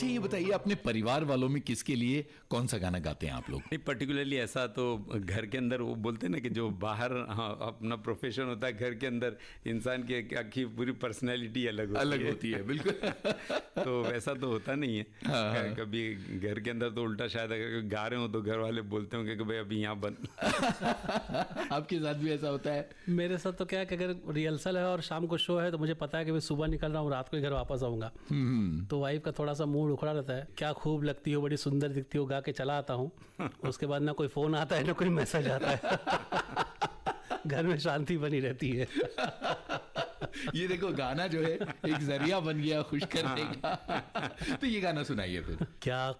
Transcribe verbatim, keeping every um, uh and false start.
अच्छा ये बताइए, अपने परिवार वालों में किसके लिए कौन सा गाना गाते हैं आप लोग? नहीं, पर्टिकुलरली ऐसा तो घर के अंदर वो बोलते हैं ना कि जो बाहर हाँ, अपना प्रोफेशन होता है, घर के अंदर इंसान की की पूरी पर्सनैलिटी अलग होती अलग है। होती है, बिल्कुल। तो वैसा तो होता नहीं है। हाँ। कभी घर के अंदर तो उल्टा, शायद अगर गा रहे हो तो घर वाले बोलते होंगे कि भाई अभी यहाँ बंद। आपके साथ भी ऐसा होता है? मेरे साथ तो क्या है कि अगर रिहर्सल है और शाम को शो है तो मुझे पता है कि मैं सुबह निकल रहा हूँ, रात को ही घर वापस आऊंगा, तो वाइफ का थोड़ा सा मूड उखड़ा रहता है, क्या खूब लगती हो, बड़ी सुंदर दिखती हो, गा के चला आता हूँ। उसके बाद ना कोई फोन आता है ना कोई मैसेज आता है। घर में शांति बनी रहती है। ये देखो, गाना जो है एक जरिया बन गया खुश करने का। तो ये गाना सुनाइए फिर। क्या